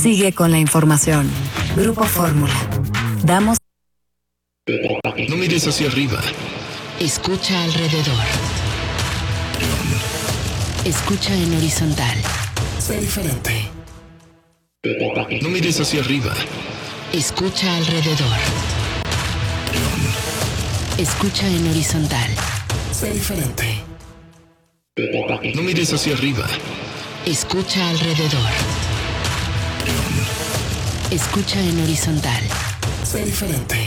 Sigue con la información. Grupo Fórmula. Damos. No mires hacia arriba. Escucha alrededor. Escucha en horizontal. Sé diferente. No mires hacia arriba. Escucha alrededor. Escucha en horizontal. Sé diferente. No mires hacia arriba. Escucha alrededor. Escucha en horizontal. Sé diferente.